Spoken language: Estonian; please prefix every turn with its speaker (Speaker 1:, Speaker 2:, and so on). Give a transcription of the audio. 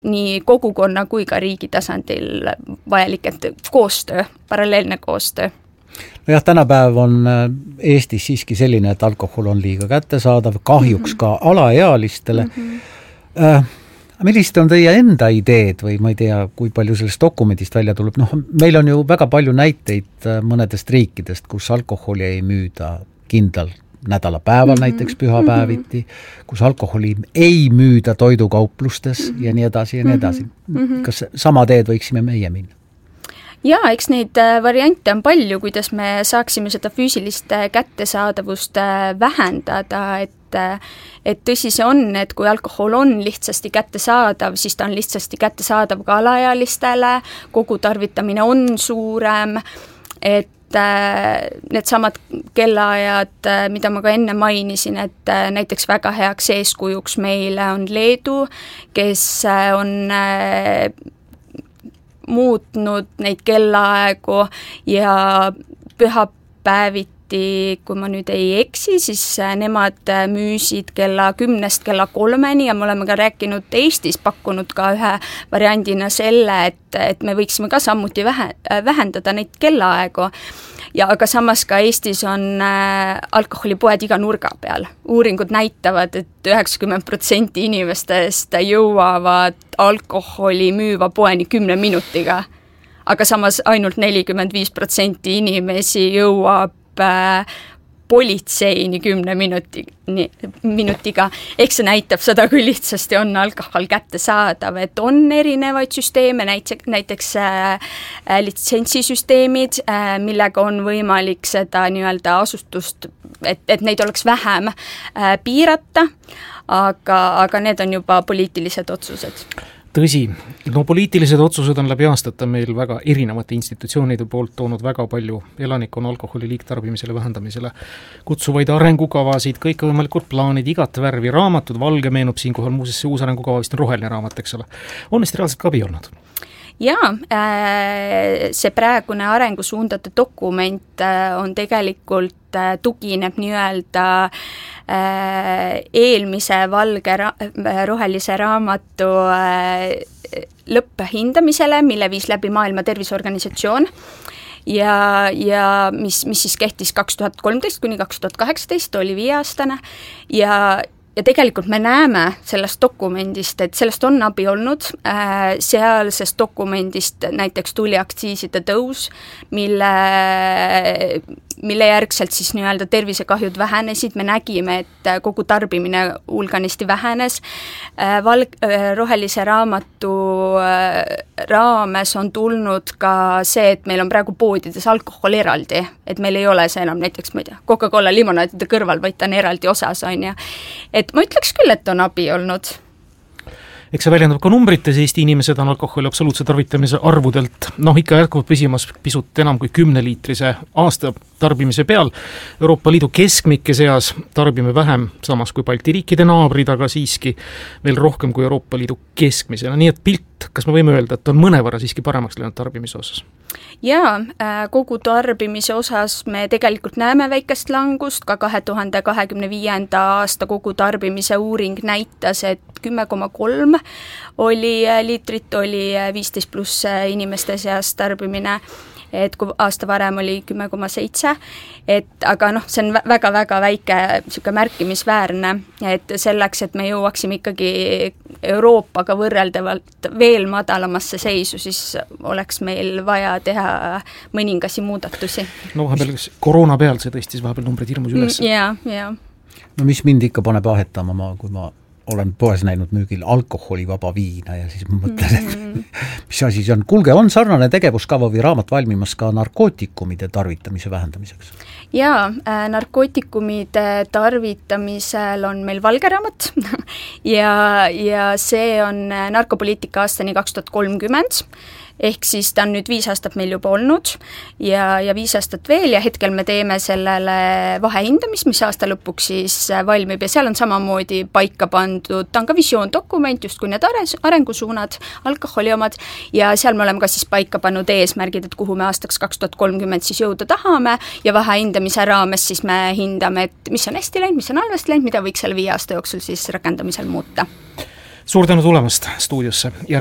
Speaker 1: nii kogukonna kui ka riigi tasandil vajalik, et koostöö, paralleelne koostöö.
Speaker 2: Nojah, tänapäev on Eestis siiski selline, et alkohol on liiga kättesaadav, kahjuks ka alaealistele. Millised on teie enda ideed või ma ei tea, kui palju sellest dokumendist välja tuleb? Meil on ju väga palju näiteid mõnedest riikidest, kus alkoholi ei müüda kindlal nädalapäeval, näiteks pühapäeviti, kus alkoholi ei müüda toidukauplustes ja nii edasi ja nii edasi. Kas sama teed võiksime meie minna?
Speaker 1: Jaa, eks neid variante on palju, kuidas me saaksime seda füüsilist kättesaadavust vähendada, et tõsi see on, et kui alkohol on lihtsasti kättesaadav, siis ta on lihtsasti kättesaadav ka alaealistele, kogu tarvitamine on suurem, et need samad kellaajad, mida ma ka enne mainisin, et näiteks väga heaks eeskujuks meile on Leedu, kes on muutnud neid kellaaegu ja pühapäeviti, kui ma nüüd ei eksi, siis nemad müüsid kella 10 kella 3 ja me oleme ka rääkinud Eestis, pakkunud ka ühe variandina selle, et me võiksime ka sammuti vähendada neid kellaaegu. Ja aga samas ka Eestis on alkoholipoed iga nurga peal. Uuringud näitavad, et 90% inimestest jõuavad alkoholi müüva poeni 10 minutiga. Aga samas ainult 45% inimesi jõuab politseini 10 minutiga. Ehk see näitab seda, kui lihtsasti on alkohol kättesaadav, et on erinevaid süsteeme, näiteks litsentsisüsteemid, millega on võimalik seda nii-öelda asustust, et neid oleks vähem piirata, aga need on juba poliitilised otsused.
Speaker 3: Tõsi, poliitilised otsused on läbi aastate meil väga erinevate institutsioonide poolt toonud väga palju elanikkonna alkoholi liigtarbimisele vähendamisele kutsuvaid arengukavasid, kõikvõimalikud plaanid, igat värvi raamatud, valge meenub siinkohal muuseas see uus arengukava vist on roheline raamat, eks ole. On neist reaalselt ka abi olnud?
Speaker 1: Jaa, see praegune arengusuundade dokument on tegelikult tugineb nii-öelda eelmise valge rohelise raamatu lõpphindamisele, mille viis läbi Maailma Terviseorganisatsioon ja mis siis kehtis 2013 kuni 2018, oli 5-aastane ja tegelikult me näeme sellest dokumendist, et sellest on abi olnud, sealsest dokumendist näiteks tuli aktsiiside tõus, mille järgselt siis nii-öelda tervisekahjud vähenesid, me nägime, et kogu tarbimine hulganisti vähenes. Rohelise raamatu raames on tulnud ka see, et meil on praegu poodides alkohol eraldi, et meil ei ole see enam näiteks, ma ei tea, Coca-Cola limonaadide kõrval, vaid ta on eraldi osas, on ja. Et ma ütleks küll, et on abi olnud.
Speaker 3: Eks see väljendab ka numbrites, Eesti inimesed on alkoholi absoluutse tarvitamise arvudelt, ikka jätkuvalt püsimas pisut enam kui 10-liitrise aasta tarbimise peal. Euroopa Liidu keskmike seas tarbime vähem, samas kui Balti riikide naabrid, aga siiski veel rohkem kui Euroopa Liidu keskmisena. Nii et pilt, kas me võime öelda, et on mõnevõrra siiski paremaks läinud tarbimise osas?
Speaker 1: Jaa, kogu tarbimise osas me tegelikult näeme väikest langust, ka 2025. aasta kogu tarbimise uuring näitas, et 10,3 liitrit oli 15 pluss inimeste seas tarbimine, et kui aasta varem oli 10,7, aga see on väga-väga väike märkimisväärne, et selleks, et me jõuaksime ikkagi Euroopaga võrreldavalt veel madalamasse seisu, siis oleks meil vaja teha mõningasi muudatusi.
Speaker 3: Vahepeal koroona peal see tõstis vahepeal numbrid hirmus üles.
Speaker 1: Jaa.
Speaker 2: Mis mind ikka paneb ahetama, kui ma olen poes näinud müügil alkoholivaba viina ja siis ma mõtlen, et mis asi see on. Kuulge, on sarnane tegevuskava või raamat valmimas ka narkootikumide tarvitamise vähendamiseks?
Speaker 1: Jaa, narkootikumide tarvitamisel on meil valge raamat ja see on narkopoliitika aastani 2030, ehk siis ta on nüüd 5 aastat meil juba olnud ja 5 aastat veel ja hetkel me teeme sellele vahehindamist, mis aasta lõpuks siis valmib ja seal on samamoodi paika pandud, ta on ka visioondokument, just kui need arengusuunad, alkoholi omad ja seal me oleme ka siis paika pannud eesmärgid, et kuhu me aastaks 2030 siis jõuda tahame ja vahehindamise raames siis me hindame, et mis on hästi läinud, mis on halvasti läinud, mida võiks selle 5 aasta jooksul siis rakendamisel muuta.
Speaker 3: suur tänu tulemast stuudiosse ja